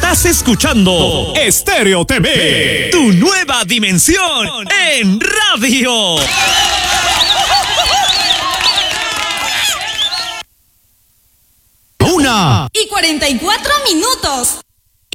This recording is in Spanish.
Estás escuchando Estéreo TV, tu nueva dimensión en radio. 1:44 minutos.